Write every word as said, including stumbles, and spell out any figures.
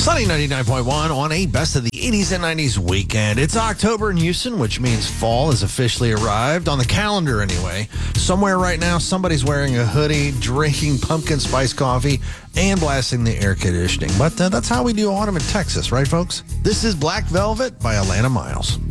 Sunny ninety-nine point one on a best of the eighties and nineties weekend. It's October in Houston, which means fall has officially arrived on the calendar anyway. Somewhere right now, somebody's wearing a hoodie, drinking pumpkin spice coffee, and blasting the air conditioning. But uh, that's how we do autumn in Texas, right, folks? This is Black Velvet by Alana Miles.